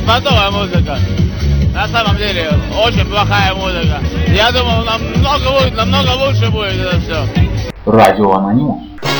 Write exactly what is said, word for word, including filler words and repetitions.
беспонтовая музыка. На самом деле, очень плохая музыка. Я думал, намного, намного лучше будет это все. Радио Анонимус.